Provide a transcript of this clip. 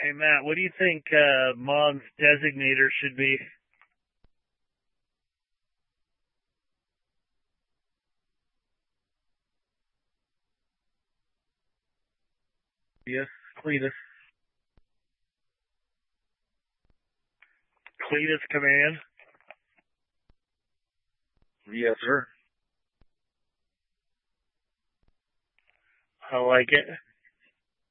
Hey Matt, what do you think Mom's designator should be? Yes, Cletus. Cletus command. Yes, sir. I like it.